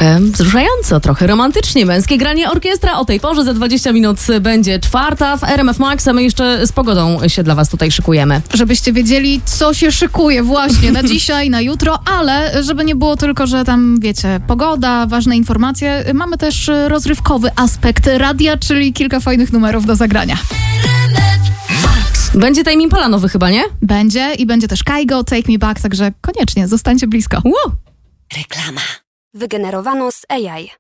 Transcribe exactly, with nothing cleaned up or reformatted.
trochę wzruszająco, trochę romantycznie. Męskie granie orkiestra o tej porze za dwadzieścia minut będzie czwarta w R M F Max, a my jeszcze z pogodą się dla was tutaj szykujemy. Żebyście wiedzieli, co się szykuje właśnie na dzisiaj, na jutro, ale żeby nie było tylko, że tam, wiecie, pogoda, ważne informacje, mamy też rozrywkowy aspekt radia, czyli kilka fajnych numerów do zagrania. Będzie Tame Impala nowy chyba, nie? Będzie i będzie też Kygo, Take Me Back, także koniecznie zostańcie blisko. Wow. Reklama. Wygenerowano z A I.